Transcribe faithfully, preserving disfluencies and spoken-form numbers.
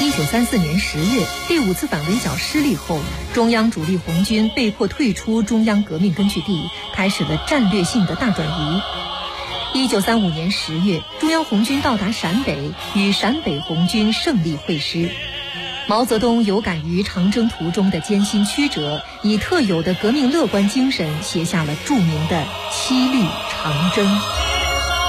一九三四年十月，第五次反围剿失利后，中央主力红军被迫退出中央革命根据地，开始了战略性的大转移。一九三五年十月，中央红军到达陕北，与陕北红军胜利会师。毛泽东有感于长征途中的艰辛曲折，以特有的革命乐观精神写下了著名的《七律长征》。